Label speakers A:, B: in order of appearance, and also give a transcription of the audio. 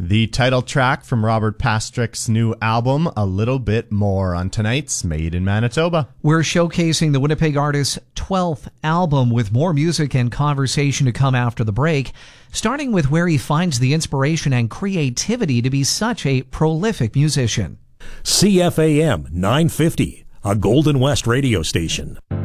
A: The title track from Robert Pastrick's new album, A Little Bit More, on tonight's Made in Manitoba.
B: We're showcasing the Winnipeg artist's 12th album with more music and conversation to come after the break, starting with where he finds the inspiration and creativity to be such a prolific musician.
C: CFAM 950, a Golden West radio station.